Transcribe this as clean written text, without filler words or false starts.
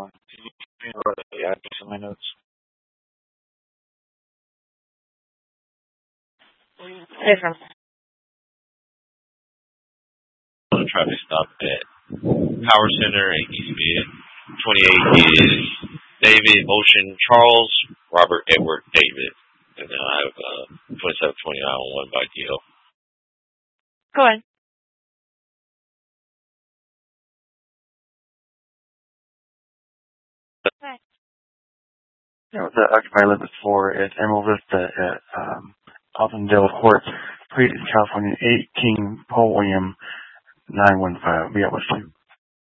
one. Yeah, I put in my notes. Hey, from The traffic stop at Power Center in East Bend. 28 is David Ocean Charles, Robert Edward David. And then I have 2729 on one by DL. go ahead. Hi. Yeah, the occupied limit 4 at Emerald Vista at Altondale Court, Cleveland, California, 18 Paul William 915. We got what's 2.